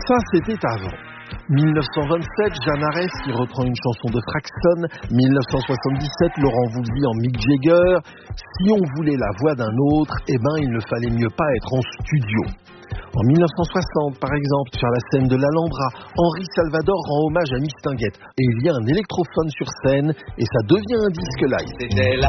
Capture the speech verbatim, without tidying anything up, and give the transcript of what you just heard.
Ça, c'était avant. dix-neuf cent vingt-sept, Jeanne Arès qui reprend une chanson de Traxton. dix-neuf cent soixante-dix-sept, Laurent Voulzy en Mick Jagger. Si on voulait la voix d'un autre, eh ben, il ne fallait mieux pas être en studio. En dix-neuf cent soixante, par exemple, sur la scène de l'Alhambra, Henri Salvador rend hommage à Mistinguett. Et il y a un électrophone sur scène, et ça devient un disque live. C'était la